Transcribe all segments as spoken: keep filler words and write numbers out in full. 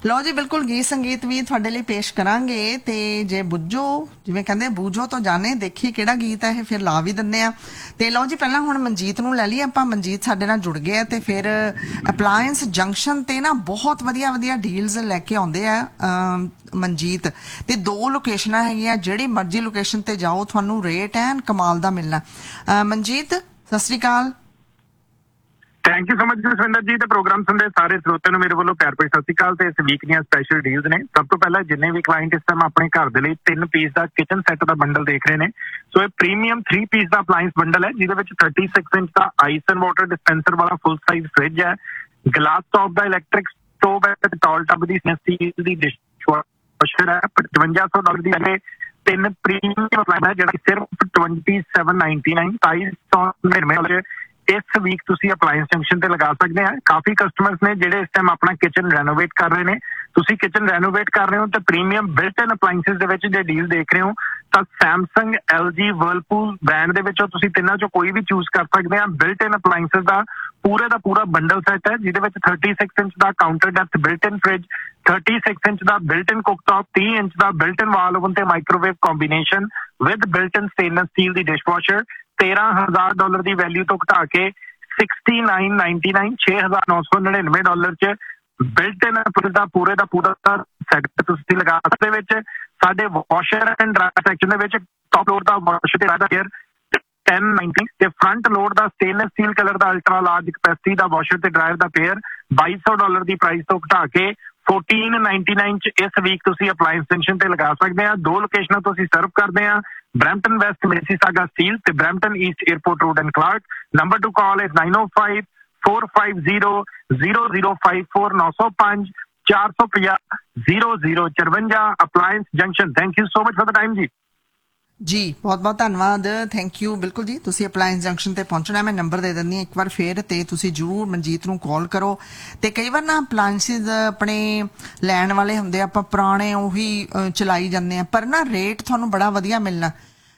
ਲਓ ਜੀ, ਬਿਲਕੁਲ ਗੀਤ ਸੰਗੀਤ ਵੀ ਤੁਹਾਡੇ ਲਈ ਪੇਸ਼ ਕਰਾਂਗੇ ਤੇ ਜੇ ਬੁੱਝੋ ਜਿਵੇਂ ਕਹਿੰਦੇ ਬੂਝੋ ਤਾਂ ਜਾਣੇ ਦੇਖੀ ਕਿਹੜਾ ਗੀਤ ਹੈ ਇਹ, ਫਿਰ ਲਾ ਵੀ ਦਿੰਦੇ ਆ। ਤੇ ਲਓ ਜੀ, ਪਹਿਲਾਂ ਹੁਣ ਮਨਜੀਤ ਨੂੰ ਲੈ ਲਈਏ ਆਪਾਂ। ਮਨਜੀਤ ਸਾਡੇ ਨਾਲ ਜੁੜ ਗਿਆ ਤੇ ਫਿਰ ਅਪਲਾਇੰਸ ਜੰਕਸ਼ਨ ਤੇ ਨਾ ਬਹੁਤ ਵਧੀਆ ਵਧੀਆ ਡੀਲਸ ਲੈ ਕੇ ਆਉਂਦੇ ਆ ਮਨਜੀਤ। ਤੇ ਦੋ ਲੋਕੇਸ਼ਨਾਂ ਹੈਗੀਆਂ, ਜਿਹੜੀ ਮਰਜ਼ੀ ਲੋਕੇਸ਼ਨ ਤੇ ਜਾਓ ਤੁਹਾਨੂੰ ਰੇਟ ਐਨ ਕਮਾਲ ਦਾ ਮਿਲਣਾ। ਮਨਜੀਤ ਸਤਿ ਸ੍ਰੀ ਅਕਾਲ। Thank you so much Jaswinder ਜੀ। ਤੇ ਪ੍ਰੋਗਰਾਮ ਸੁਣਦੇ ਸਾਰੇ ਸਰੋਤਿਆਂ ਨੂੰ ਮੇਰੇ ਵੱਲੋਂ ਪਿਆਰ ਭਰੀ ਸਤਿ ਸ਼੍ਰੀ ਅਕਾਲ। ਤੇ ਇਸ ਵੀਕ ਦੀਆਂ ਸਪੈਸ਼ਲ ਡੀਲਸ ਨੇ। ਸਭ ਤੋਂ ਪਹਿਲਾਂ ਜਿੰਨੇ ਵੀ ਕਲਾਇੰਟ ਇਸ ਟਾਈਮ ਆਪਣੇ ਘਰ ਦੇ ਲਈ ਤਿੰਨ ਪੀਸ ਦਾ ਕਿਚਨ ਸੈੱਟ ਦਾ ਬੰਡਲ ਦੇਖ ਰਹੇ ਨੇ, ਸੋ ਇਹ ਪ੍ਰੀਮੀਅਮ ਥ੍ਰੀ ਪੀਸ ਦਾ ਅਪਲਾਇੰਸ ਬੰਡਲ ਹੈ, ਜਿਹਦੇ ਵਿੱਚ thirty six inch the ice and water dispenser ਵਾਲਾ ਫੁੱਲ ਸਾਈਜ਼ ਫ੍ਰਿਜ ਹੈ, ਗਲਾਸ ਟੌਪ ਦਾ ਇਲੈਕਟ੍ਰਿਕ ਸਟੋਵ ਹੈ, ਟਾਲ ਟੱਬ ਦੀ ਸਟੀਲ ਦੀ ਡਿਸ਼ ਵਾਸ਼ਰ ਹੈ। ਪਚਵੰਜਾ ਸੌ ਡਾਲਰ ਦੀ ਇਹ ਤਿੰਨ ਪ੍ਰੀਮੀਅਮ ਅਪਲਾਇੰਸ ਹੈ, ਜਿਹੜਾ ਸਿਰਫ ਟਵੰਟੀ ਸੈਵਨ ਨਾਈਨਟੀ ਨਾਈਨ ਸਤਾਈ ਸੌ ਨੜਿਨਵੇਂ ਇਸ ਵੀਕ ਤੁਸੀਂ ਅਪਲਾਇੰਸ ਜੰਕਸ਼ਨ ਤੇ ਲਗਾ ਸਕਦੇ ਆ। ਕਾਫੀ ਕਸਟਮਰਸ ਨੇ ਜਿਹੜੇ ਇਸ ਟਾਈਮ ਆਪਣਾ ਕਿਚਨ ਰੈਨੋਵੇਟ ਕਰ ਰਹੇ ਨੇ। ਤੁਸੀਂ ਕਿਚਨ ਰੈਨੋਵੇਟ ਕਰ ਰਹੇ ਹੋ ਤੇ ਪ੍ਰੀਮੀਅਮ ਬਿਲਟ ਇਨ ਅਪਲਾਇੰਸਿਸ ਦੇ ਵਿੱਚ ਜੇ ਡੀਲ ਦੇਖ ਰਹੇ ਹੋ ਤਾਂ Samsung, L G, Whirlpool brand ਦੇ ਵਿੱਚੋਂ ਤੁਸੀਂ ਤਿੰਨਾਂ ਚੋਂ ਕੋਈ ਵੀ ਚੂਜ਼ ਕਰ ਸਕਦੇ ਆ। ਬਿਲਟ ਇਨ ਅਪਲਾਇੰਸਿਸ ਦਾ ਪੂਰੇ ਦਾ ਪੂਰਾ ਬੰਡਲ ਸੈੱਟ ਹੈ, ਜਿਹਦੇ ਵਿੱਚ ਥਰਟੀ ਸਿਕਸ ਇੰਚ ਦਾ ਕਾਊਂਟਰ ਡੈਪਥ ਬਿਲਟ ਇਨ ਫ੍ਰਿਜ, ਥਰਟੀ ਸਿਕਸ ਇੰਚ ਦਾ ਬਿਲਟ ਇਨ ਕੁੱਕਟੌਪ, ਤੀਹ ਇੰਚ ਦਾ ਬਿਲਟ ਇਨ ਵਾਲ ਓਵਨ ਤੇ microwave combination with built in stainless steel the dish washer ਤੇਰਾਂ ਹਜ਼ਾਰ ਡਾਲਰ ਦੀ ਵੈਲਿਊ ਤੋਂ ਘਟਾ ਕੇ ਸਿਕਸਟੀ ਨਾਈਨ ਨਾਈਨਟੀ ਨਾਈਨ ਛੇ ਹਜ਼ਾਰ ਨੌ ਸੌ ਨੜਿਨਵੇਂ ਡਾਲਰ ਚ ਬਿਲਟ ਇਨ ਦਾ ਪੂਰੇ ਦਾ ਪੂਰਾ ਸੈੱਟ ਤੁਸੀਂ ਲਗਾ ਸਕਦੇ। ਵਿੱਚ ਸਾਡੇ ਵਾਸ਼ਰ ਐਂਡ ਡਰਾਇਰ ਸੈਕਸ਼ਨ ਦੇ ਵਿੱਚ ਟੌਪ ਲੋਡ ਦਾ ਵਾਸ਼ਰ ਤੇ ਡਰਾਇਰ ਕੇਅਰ ਟੈਨ ਨਾਈਨਟੀ ਤੇ ਫਰੰਟ ਲੋਡ ਦਾ ਸਟੇਨਲੈਸ ਸਟੀਲ ਕਲਰ ਦਾ ਅਲਟਰਾ ਲਾਰਜ ਕਪੈਸਿਟੀ ਦਾ ਵਾਸ਼ਰ ਤੇ ਡਰਾਇਰ ਦਾ ਪੇਅਰ ਬਾਈ ਸੌ ਡਾਲਰ ਦੀ ਪ੍ਰਾਈਸ ਤੋਂ ਘਟਾ ਕੇ ਫੋਰਟੀਨ ਨਾਈਨਟੀ ਨਾਈਨ ਚ ਇਸ ਵੀਕ ਤੁਸੀਂ ਅਪਲਾਇੰਸ ਜੰਕਸ਼ਨ ਤੇ ਲਗਾ ਸਕਦੇ ਆ। ਦੋ ਲੋਕੇਸ਼ਨਾਂ ਤੋਂ ਅਸੀਂ ਸਰਵ ਕਰਦੇ ਆ, ਬਰੈਂਪਟਨ ਵੈਸਟ ਮਿਸੀਸਾਗਾ ਸਟੀਲ ਤੇ Brampton East airport road and Clark. Number two call is nine oh five, four five zero, zero zero five four nine oh five, ਚਾਰ ਸੌ ਪੰਜਾਹ, ਜ਼ੀਰੋ ਜ਼ੀਰੋ ਚੁਰੰਜਾ। Appliance junction. Thank you so much for the time ਜੀ। ਜੀ ਬਹੁਤ ਬਹੁਤ ਧੰਨਵਾਦ, thank you. ਬਿਲਕੁਲ ਜੀ, ਤੁਸੀਂ ਅਪਲਾਇੰਸ ਜੰਕਸ਼ਨ ਤੇ ਪਹੁੰਚਣਾ। ਮੈਂ ਨੰਬਰ ਦੇ ਦਿੰਦੀ ਹਾਂ ਇੱਕ ਵਾਰ ਫੇਰ, ਤੇ ਤੁਸੀਂ ਜ਼ਰੂਰ ਮਨਜੀਤ ਨੂੰ ਕਾਲ ਕਰੋ। ਤੇ ਕਈ ਵਾਰ ਨਾ ਅਪਲਾਇੰਸਿਸ ਆਪਣੇ ਲੈਣ ਵਾਲੇ ਹੁੰਦੇ ਆਪਾਂ ਪੁਰਾਣੇ ਉਹੀ ਚਲਾਈ ਜਾਂਦੇ ਆ, ਪਰ ਨਾ ਰੇਟ ਤੁਹਾਨੂੰ ਬੜਾ ਵਧੀਆ ਮਿਲਣਾ।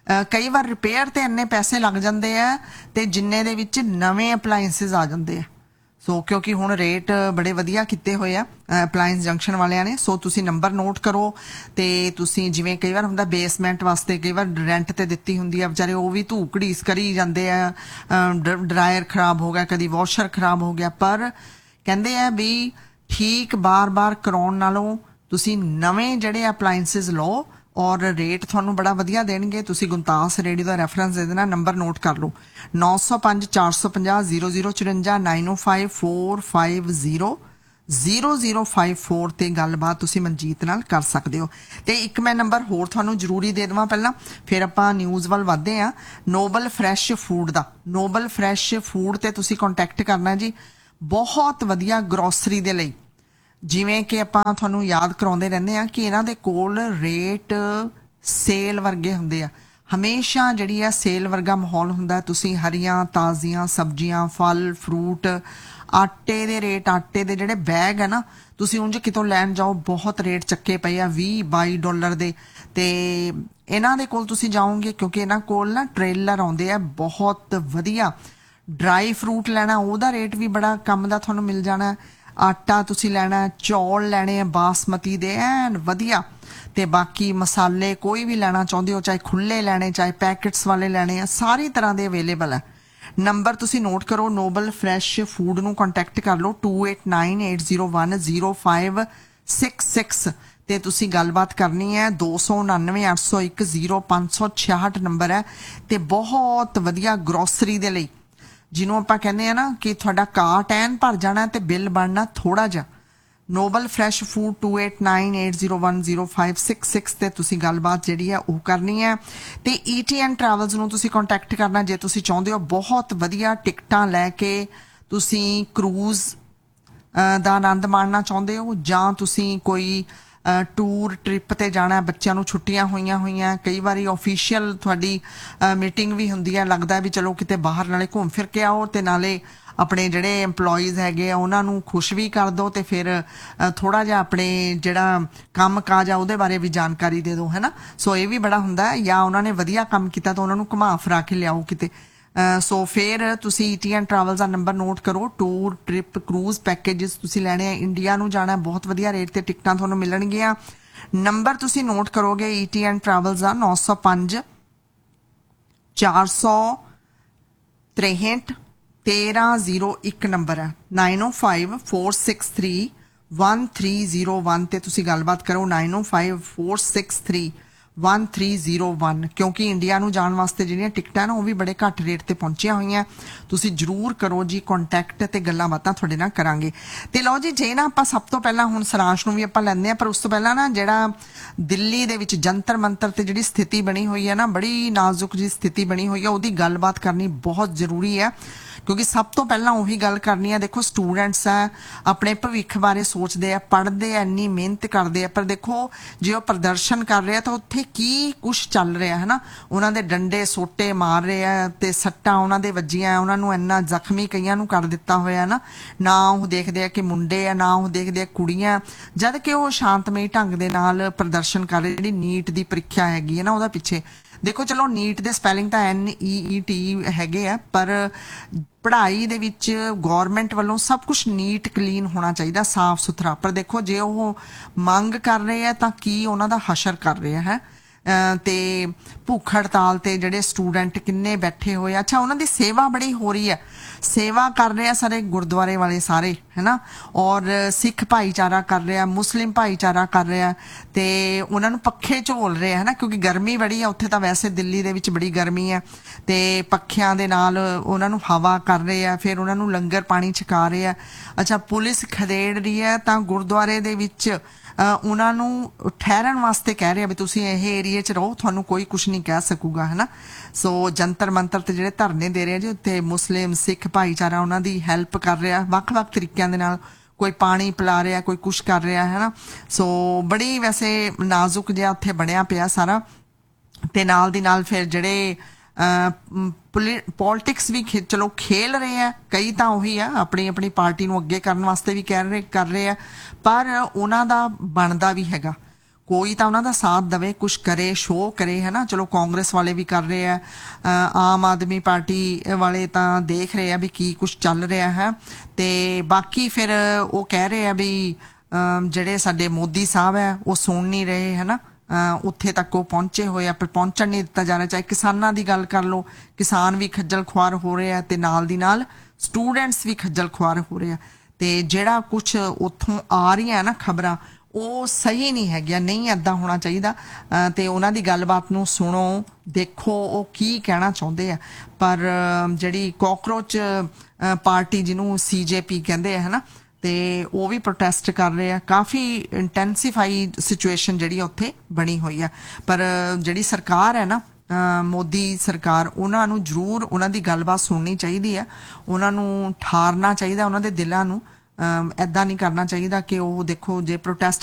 ਕਈ ਵਾਰ ਰਿਪੇਅਰ ਤੇ ਇੰਨੇ ਪੈਸੇ ਲੱਗ ਜਾਂਦੇ ਆ ਤੇ ਜਿੰਨੇ ਦੇ ਵਿੱਚ ਨਵੇਂ ਅਪਲਾਇੰਸਿਸ ਆ ਜਾਂਦੇ ਆ। ਸੋ ਕਿਉਂਕਿ ਹੁਣ ਰੇਟ ਬੜੇ ਵਧੀਆ ਕੀਤੇ ਹੋਏ ਆ ਅਪਲਾਇੰਸ ਜੰਕਸ਼ਨ ਵਾਲਿਆਂ ਨੇ। ਸੋ ਤੁਸੀਂ ਨੰਬਰ ਨੋਟ ਕਰੋ ਤੇ ਤੁਸੀਂ ਜਿਵੇਂ ਕਈ ਵਾਰ ਹੁੰਦਾ ਬੇਸਮੈਂਟ ਵਾਸਤੇ ਕਈ ਵਾਰ ਰੈਂਟ ਤੇ ਦਿੱਤੀ ਹੁੰਦੀ ਆ, ਵਿਚਾਰੇ ਉਹ ਵੀ ਧੂਕੜੀਸ ਕਰੀ ਜਾਂਦੇ ਆ, ਡਰਾਇਰ ਖਰਾਬ ਹੋ ਗਿਆ, ਕਦੀ ਵਾਸ਼ਰ ਖਰਾਬ ਹੋ ਗਿਆ, ਪਰ ਕਹਿੰਦੇ ਆ ਵੀ ਠੀਕ ਬਾਰ-ਬਾਰ ਕਰਾਉਣ ਨਾਲੋਂ ਤੁਸੀਂ ਨਵੇਂ ਜਿਹੜੇ ਅਪਲਾਇੰਸਿਸ ਲਓ ਔਰ ਰੇਟ ਤੁਹਾਨੂੰ ਬੜਾ ਵਧੀਆ ਦੇਣਗੇ। ਤੁਸੀਂ ਗੁਣਤਾਸ ਰੇਡੀਓ ਦਾ ਰੈਫਰੈਂਸ ਦੇ ਦੇਣਾ, ਨੰਬਰ ਨੋਟ ਕਰ ਲਓ ਨੌ ਸੌ ਪੰਜ ਚਾਰ ਸੌ ਪੰਜਾਹ ਜ਼ੀਰੋ ਜ਼ੀਰੋ ਚੁਰੰਜਾ, ਨਾਈਨ ਓ five four five zero zero zero five four ਤੇ ਗੱਲਬਾਤ ਤੁਸੀਂ ਮਨਜੀਤ ਨਾਲ ਕਰ ਸਕਦੇ ਹੋ। ਤੇ ਇੱਕ ਮੈਂ ਨੰਬਰ ਹੋਰ ਤੁਹਾਨੂੰ ਜ਼ਰੂਰੀ ਦੇ ਦੇਵਾਂ ਪਹਿਲਾਂ, ਫਿਰ ਆਪਾਂ ਨਿਊਜ਼ ਵੱਲ ਵੱਧਦੇ ਹਾਂ। ਨੋਬਲ ਫਰੈਸ਼ ਫੂਡ ਦਾ, ਨੋਬਲ ਫਰੈਸ਼ ਫੂਡ ਤੇ ਤੁਸੀਂ ਕੰਟੈਕਟ ਕਰਨਾ ਜੀ। ਬਹੁਤ ਵਧੀਆ ਗਰੋਸਰੀ ਦੇ ਲਈ, ਜਿਵੇਂ ਕਿ ਆਪਾਂ ਤੁਹਾਨੂੰ ਯਾਦ ਕਰਾਉਂਦੇ ਰਹਿੰਦੇ ਆ ਕਿ ਇਹਨਾਂ ਦੇ ਕੋਲ ਰੇਟ ਸੇਲ ਵਰਗੇ ਹੁੰਦੇ ਆ। ਹਮੇਸ਼ਾ ਜਿਹੜੀ ਆ ਸੇਲ ਵਰਗਾ ਮਾਹੌਲ ਹੁੰਦਾ। ਤੁਸੀਂ ਹਰੀਆਂ ਤਾਜ਼ੀਆਂ ਸਬਜ਼ੀਆਂ, ਫਲ, ਫਰੂਟ, ਆਟੇ ਦੇ ਰੇਟ, ਆਟੇ ਦੇ ਜਿਹੜੇ ਬੈਗ ਹੈ ਨਾ, ਤੁਸੀਂ ਉਂਝ ਕਿਤੋਂ ਲੈਣ ਜਾਓ ਬਹੁਤ ਰੇਟ ਚੱਕੇ ਪਏ ਆ ਵੀਹ ਬਾਈ ਡਾਲਰ ਦੇ। ਤੇ ਇਹਨਾਂ ਦੇ ਕੋਲ ਤੁਸੀਂ ਜਾਓਗੇ ਕਿਉਂਕਿ ਇਹਨਾਂ ਕੋਲ ਨਾ ਟ੍ਰੇਲਰ ਆਉਂਦੇ ਆ ਬਹੁਤ ਵਧੀਆ। ਡਰਾਈ ਫਰੂਟ ਲੈਣਾ ਉਹਦਾ ਰੇਟ ਵੀ ਬੜਾ ਕੰਮ ਦਾ ਤੁਹਾਨੂੰ ਮਿਲ ਜਾਣਾ। ਆਟਾ ਤੁਸੀਂ ਲੈਣਾ, ਚੌਲ ਲੈਣੇ ਆ ਬਾਸਮਤੀ ਦੇ ਐਨ ਵਧੀਆ, ਤੇ ਬਾਕੀ ਮਸਾਲੇ ਕੋਈ ਵੀ ਲੈਣਾ ਚਾਹੁੰਦੇ ਹੋ, ਚਾਹੇ ਖੁੱਲੇ ਲੈਣੇ ਚਾਹੇ ਪੈਕਟਸ ਵਾਲੇ ਲੈਣੇ ਆ, ਸਾਰੀ ਤਰ੍ਹਾਂ ਦੇ ਅਵੇਲੇਬਲ ਹੈ। ਨੰਬਰ ਤੁਸੀਂ ਨੋਟ ਕਰੋ, ਨੋਬਲ ਫਰੈਸ਼ ਫੂਡ ਨੂੰ ਕੰਟੈਕਟ ਕਰ ਲਓ to eight nine eight zero one zero five six six ਤੇ ਤੁਸੀਂ ਗੱਲਬਾਤ ਕਰਨੀ ਹੈ। ਦੋ ਸੌ ਉਣਾਨਵੇਂ ਅੱਠ ਸੌ ਇੱਕ ਜ਼ੀਰੋ ਪੰਜ ਸੌ ਛਿਆਹਠ ਨੰਬਰ ਹੈ। ਤੇ ਬਹੁਤ ਵਧੀਆ ਗਰੋਸਰੀ ਦੇ ਲਈ, ਜਿਹਨੂੰ ਆਪਾਂ ਕਹਿੰਦੇ ਆ ਨਾ ਕਿ ਤੁਹਾਡਾ ਕਾਰਟ ਐਨ ਭਰ ਜਾਣਾ ਤੇ ਬਿੱਲ ਬਣਨਾ ਥੋੜਾ ਜਿਹਾ। Nobel fresh food to eight nine eight zero one zero five six six ਤੇ ਤੁਸੀਂ ਗੱਲਬਾਤ ਜਿਹੜੀ ਹੈ ਉਹ ਕਰਨੀ ਹੈ। ਤੇ ਈ ਟੀ ਐਨ ਟਰੈਵਲਸ ਨੂੰ ਤੁਸੀਂ ਕੰਟੈਕਟ ਕਰਨਾ ਜੇ ਤੁਸੀਂ ਚਾਹੁੰਦੇ ਹੋ ਬਹੁਤ ਵਧੀਆ ਟਿਕਟਾਂ ਲੈ ਕੇ ਤੁਸੀਂ ਕਰੂਜ਼ ਦਾ ਆਨੰਦ ਮਾਣਨਾ ਚਾਹੁੰਦੇ ਹੋ, ਜਾਂ ਤੁਸੀਂ ਕੋਈ ਟੂਰ ਟ੍ਰਿਪ ਤੇ ਜਾਣਾ, ਬੱਚਿਆਂ ਨੂੰ ਛੁੱਟੀਆਂ ਹੋਈਆਂ ਹੋਈਆਂ, ਕਈ ਵਾਰੀ ਆਫੀਸ਼ੀਅਲ ਤੁਹਾਡੀ ਮੀਟਿੰਗ ਵੀ ਹੁੰਦੀ ਹੈ, ਲੱਗਦਾ ਵੀ ਚਲੋ ਕਿਤੇ ਬਾਹਰ ਨਾਲੇ ਘੁੰਮ ਫਿਰ ਕੇ ਆਓ ਤੇ ਨਾਲੇ ਆਪਣੇ ਜਿਹੜੇ EMPLOYEES ਹੈਗੇ ਆ ਉਹਨਾਂ ਨੂੰ ਖੁਸ਼ ਵੀ ਕਰ ਦਿਓ, ਤੇ ਫਿਰ ਥੋੜਾ ਜਿਹਾ ਆਪਣੇ ਜਿਹੜਾ ਕੰਮ ਕਾਜ ਆ ਉਹਦੇ ਬਾਰੇ ਵੀ ਜਾਣਕਾਰੀ ਦੇ ਦਿਓ, ਹੈ ਨਾ। ਸੋ ਇਹ ਵੀ ਬੜਾ ਹੁੰਦਾ, ਜਾਂ ਉਹਨਾਂ ਨੇ ਵਧੀਆ ਕੰਮ ਕੀਤਾ ਤਾਂ ਉਹਨਾਂ ਨੂੰ ਘੁਮਾ ਫਿਰਾ ਕੇ ਲਿਆਓ ਕਿਤੇ। ਸੋ ਫਿਰ ਤੁਸੀਂ ET and travels the number note ਕਰੋ। ਟੂਰ ਟ੍ਰਿਪ ਕਰੂਜ਼ ਪੈਕੇजेस ਤੁਸੀਂ ਲੈਣੇ ਆ, ਇੰਡੀਆ ਨੂੰ ਜਾਣਾ, ਬਹੁਤ ਵਧੀਆ ਰੇਟ ਤੇ ਟਿਕਟਾਂ ਤੁਹਾਨੂੰ ਮਿਲਣਗੀਆਂ। ਨੰਬਰ ਤੁਸੀਂ ਨੋਟ ਕਰੋਗੇ ਈਟੀ ਐਂਡ ਟਰੈਵਲਸ ਦਾ ਨੌ ਸੌ ਪੰਜ ਚਾਰ ਸੌ ਤਰੇਹਠ ਤੇਰਾਂ ਜ਼ੀਰੋ ਇੱਕ ਨੰਬਰ ਹੈ। ਨਾਈਨ ਓ five four six three one three zero one ਤੇ ਤੁਸੀਂ ਗੱਲਬਾਤ ਕਰੋ। ਨਾਈਨ ਓ five four six three one three zero one, ਕਿਉਂਕਿ ਇੰਡੀਆ ਨੂੰ ਜਾਣ ਵਾਸਤੇ ਜਿਹੜੀਆਂ ਟਿਕਟਾਂ ਨਾ ਉਹ ਵੀ ਬੜੇ ਘੱਟ ਰੇਟ ਤੇ ਪਹੁੰਚੀਆਂ ਹੋਈਆਂ। ਤੁਸੀਂ ਜ਼ਰੂਰ ਕਰੋ ਜੀ ਕੰਟੈਕਟ ਤੇ ਗੱਲਾਂ ਬਾਤਾਂ ਤੁਹਾਡੇ ਨਾਲ ਕਰਾਂਗੇ। ਤੇ ਲਓ ਜੀ, ਜੇ ਨਾ ਆਪਾਂ ਸਭ ਤੋਂ ਪਹਿਲਾਂ ਹੁਣ ਸਰਾਂਸ਼ ਨੂੰ ਵੀ ਆਪਾਂ ਲੈਂਦੇ ਆ, ਪਰ ਉਸ ਤੋਂ ਪਹਿਲਾਂ ਨਾ ਜਿਹੜਾ ਦਿੱਲੀ ਦੇ ਵਿੱਚ ਜੰਤਰ ਮੰਤਰ ਤੇ ਜਿਹੜੀ ਸਥਿਤੀ ਬਣੀ ਹੋਈ ਹੈ ਨਾ, ਬੜੀ ਨਾਜ਼ੁਕ ਜੀ ਸਥਿਤੀ ਬਣੀ ਹੋਈ ਹੈ, ਉਹਦੀ ਗੱਲਬਾਤ ਕਰਨੀ ਬਹੁਤ ਜ਼ਰੂਰੀ ਹੈ। ਕਿਉਂਕਿ ਸਭ ਤੋਂ ਪਹਿਲਾਂ ਉਹੀ ਗੱਲ ਕਰਨੀ ਹੈ, ਦੇਖੋ ਸਟੂਡੈਂਟਸ ਆ, ਆਪਣੇ ਭਵਿੱਖ ਬਾਰੇ ਸੋਚਦੇ ਆ, ਪੜ੍ਹਦੇ ਆ, ਇੰਨੀ ਮਿਹਨਤ ਕਰਦੇ ਆ, ਪਰ ਦੇਖੋ ਜੇ ਉਹ ਪ੍ਰਦਰਸ਼ਨ ਕਰ ਰਹੇ ਆ ਤਾਂ ਉੱਥੇ ਕੀ ਕੁਛ ਚੱਲ ਰਿਹਾ ਹੈ ਨਾ। ਉਹਨਾਂ ਦੇ ਡੰਡੇ ਸੋਟੇ ਮਾਰ ਰਹੇ ਆ ਤੇ ਸੱਟਾਂ ਉਹਨਾਂ ਦੇ ਵੱਜੀਆਂ, ਉਹਨਾਂ ਨੂੰ ਇੰਨਾ ਜ਼ਖਮੀ ਕਈਆਂ ਨੂੰ ਕਰ ਦਿੱਤਾ ਹੋਇਆ ਨਾ। ਨਾ ਉਹ ਦੇਖਦੇ ਆ ਕਿ ਮੁੰਡੇ ਆ, ਨਾ ਉਹ ਦੇਖਦੇ ਆ ਕੁੜੀਆਂ, ਜਦ ਕਿ ਉਹ ਸ਼ਾਂਤਮਈ ਢੰਗ ਦੇ ਨਾਲ ਪ੍ਰਦਰਸ਼ਨ ਕਰ ਰਹੇ। ਜਿਹੜੀ ਨੀਟ ਦੀ ਪ੍ਰੀਖਿਆ ਹੈਗੀ ਹੈ ਨਾ, ਉਹਦਾ ਪਿੱਛੇ ਦੇਖੋ, ਚਲੋ ਨੀਟ ਦੇ ਸਪੈਲਿੰਗ ਤਾਂ ਐਨ ਈ ਈ ਟੀ ਹੈਗੇ ਆ, ਪਰ ਪੜ੍ਹਾਈ ਦੇ ਵਿੱਚ ਗੌਰਮੈਂਟ ਵੱਲੋਂ ਸਭ ਕੁਝ ਨੀਟ ਕਲੀਨ ਹੋਣਾ ਚਾਹੀਦਾ, ਸਾਫ਼ ਸੁਥਰਾ। ਪਰ ਦੇਖੋ ਜੇ ਉਹ ਮੰਗ ਕਰ ਰਹੇ ਆ ਤਾਂ ਕੀ ਉਹਨਾਂ ਦਾ ਹਸ਼ਰ ਕਰ ਰਿਹਾ ਹੈ। ਤੇ ਭੁੱਖ ਹੜਤਾਲ ਤੇ ਜਿਹੜੇ ਸਟੂਡੈਂਟ ਕਿੰਨੇ ਬੈਠੇ ਹੋਏ ਆ। ਅੱਛਾ, ਉਹਨਾਂ ਦੀ ਸੇਵਾ ਬੜੀ ਹੋ ਰਹੀ ਹੈ, ਸੇਵਾ ਕਰ ਰਹੇ ਆ ਸਾਰੇ ਗੁਰਦੁਆਰੇ ਵਾਲੇ ਸਾਰੇ, ਹੈ ਨਾ। ਔਰ ਸਿੱਖ ਭਾਈਚਾਰਾ ਕਰ ਰਿਹਾ, ਮੁਸਲਿਮ ਭਾਈਚਾਰਾ ਕਰ ਰਿਹਾ, ਤੇ ਉਹਨਾਂ ਨੂੰ ਪੱਖੇ ਝੋਲ ਰਹੇ ਹੈ ਨਾ, ਕਿਉਂਕਿ ਗਰਮੀ ਬੜੀ ਆ ਉੱਥੇ। ਤਾਂ ਵੈਸੇ ਦਿੱਲੀ ਦੇ ਵਿੱਚ ਬੜੀ ਗਰਮੀ ਹੈ, ਤੇ ਪੱਖਿਆਂ ਦੇ ਨਾਲ ਉਹਨਾਂ ਨੂੰ ਹਵਾ ਕਰ ਰਹੇ ਆ, ਫਿਰ ਉਹਨਾਂ ਨੂੰ ਲੰਗਰ ਪਾਣੀ ਛਕਾ ਰਹੇ ਆ। ਅੱਛਾ, ਪੁਲਿਸ ਖਦੇੜ ਰਹੀ ਹੈ ਤਾਂ ਗੁਰਦੁਆਰੇ ਦੇ ਵਿੱਚ ਉਹਨਾਂ ਨੂੰ ਠਹਿਰਨ ਵਾਸਤੇ ਕਹਿ ਰਹੇ ਆ ਵੀ ਤੁਸੀਂ ਇਹ ਏਰੀਏ 'ਚ ਰਹੋ, ਤੁਹਾਨੂੰ ਕੋਈ ਕੁਛ ਨਹੀਂ ਕਹਿ ਸਕੂਗਾ, ਹੈ ਨਾ। ਸੋ ਜੰਤਰ ਮੰਤਰ ਤੇ ਜਿਹੜੇ ਧਰਨੇ ਦੇ ਰਹੇ ਆ ਜੀ, ਉੱਥੇ ਮੁਸਲਿਮ ਸਿੱਖ ਭਾਈਚਾਰਾ ਉਹਨਾਂ ਦੀ ਹੈਲਪ ਕਰ ਰਿਹਾ ਵੱਖ-ਵੱਖ ਤਰੀਕਿਆਂ ਦੇ ਨਾਲ। ਕੋਈ ਪਾਣੀ ਪਿਲਾ ਰਿਹਾ, ਕੋਈ ਕੁਛ ਕਰ ਰਿਹਾ, ਹੈ ਨਾ। ਸੋ ਬੜੀ ਵੈਸੇ ਨਾਜ਼ੁਕ ਜਿਹਾ ਉੱਥੇ ਬਣਿਆ ਪਿਆ ਸਾਰਾ। ਤੇ ਨਾਲ ਦੀ ਨਾਲ ਫਿਰ ਜਿਹੜੇ ਪੋਲਿਟਿਕਸ ਵੀ ਚਲੋ ਖੇਲ ਰਹੇ ਆ, ਕਈ ਤਾਂ ਉਹੀ ਆ ਆਪਣੀ ਆਪਣੀ ਪਾਰਟੀ ਨੂੰ ਅੱਗੇ ਕਰਨ ਵਾਸਤੇ ਵੀ ਕਹਿ ਰਹੇ ਕਰ ਰਹੇ ਆ, ਪਰ ਉਹਨਾਂ ਦਾ ਬਣਦਾ ਵੀ ਹੈਗਾ ਕੋਈ ਤਾਂ ਉਹਨਾਂ ਦਾ ਸਾਥ ਦਵੇ, ਕੁਛ ਕਰੇ, ਸ਼ੋਅ ਕਰੇ, ਹੈ ਨਾ। ਚਲੋ ਕਾਂਗਰਸ ਵਾਲੇ ਵੀ ਕਰ ਰਹੇ ਆ, ਆਮ ਆਦਮੀ ਪਾਰਟੀ ਵਾਲੇ ਤਾਂ ਦੇਖ ਰਹੇ ਆ ਵੀ ਕੀ ਕੁਛ ਚੱਲ ਰਿਹਾ ਹੈ। ਤੇ ਬਾਕੀ ਫਿਰ ਉਹ ਕਹਿ ਰਹੇ ਆ ਵੀ ਜਿਹੜੇ ਸਾਡੇ ਮੋਦੀ ਸਾਹਿਬ ਹੈ ਉਹ ਸੁਣ ਨਹੀਂ ਰਹੇ, ਹੈ ਨਾ। ਉੱਥੇ ਤੱਕ ਉਹ ਪਹੁੰਚੇ ਹੋਏ ਆ, ਪਰ ਪਹੁੰਚਣ ਨਹੀਂ ਦਿੱਤਾ ਜਾ ਰਿਹਾ। ਚਾਹੇ ਕਿਸਾਨਾਂ ਦੀ ਗੱਲ ਕਰ ਲਓ, ਕਿਸਾਨ ਵੀ ਖੱਜਲ ਖੁਆਰ ਹੋ ਰਹੇ ਆ, ਤੇ ਨਾਲ ਦੀ ਨਾਲ ਸਟੂਡੈਂਟਸ ਵੀ ਖੱਜਲ ਖੁਆਰ ਹੋ ਰਹੇ ਆ। ਤੇ ਜਿਹੜਾ ਕੁਛ ਉੱਥੋਂ ਆ ਰਹੀਆਂ ਨਾ ਖਬਰਾਂ, ਉਹ ਸਹੀ ਨਹੀਂ ਹੈਗੀਆਂ, ਨਹੀਂ ਏਦਾਂ ਹੋਣਾ ਚਾਹੀਦਾ। ਤੇ ਉਹਨਾਂ ਦੀ ਗੱਲਬਾਤ ਨੂੰ ਸੁਣੋ, ਦੇਖੋ ਉਹ ਕੀ ਕਹਿਣਾ ਚਾਹੁੰਦੇ ਆ। ਪਰ ਜਿਹੜੀ ਕਾਕਰੋਚ ਪਾਰਟੀ ਜਿਹਨੂੰ ਸੀ ਜੇ ਪੀ ਕਹਿੰਦੇ ਆ, ਹੈ ਨਾ, ਤੇ ਉਹ ਵੀ ਪ੍ਰੋਟੈਸਟ ਕਰ ਰਹੇ ਆ। ਕਾਫੀ ਇੰਟੈਂਸੀਫਾਈਡ ਸਿਚੁਏਸ਼ਨ ਜਿਹੜੀ ਉੱਥੇ ਬਣੀ ਹੋਈ ਆ। ਪਰ ਜਿਹੜੀ ਸਰਕਾਰ ਹੈ ਨਾ, ਮੋਦੀ ਸਰਕਾਰ, ਉਹਨਾਂ ਨੂੰ ਜ਼ਰੂਰ ਉਹਨਾਂ ਦੀ ਗੱਲਬਾਤ ਸੁਣਨੀ ਚਾਹੀਦੀ ਆ, ਉਹਨਾਂ ਨੂੰ ਠਾਰਨਾ ਚਾਹੀਦਾ, ਉਹਨਾਂ ਦੇ ਦਿਲਾਂ ਨੂੰ। ਇੱਦਾਂ ਨਹੀਂ ਕਰਨਾ ਚਾਹੀਦਾ ਕਿ ਉਹ ਦੇਖੋ ਜੇ ਪ੍ਰੋਟੈਸਟ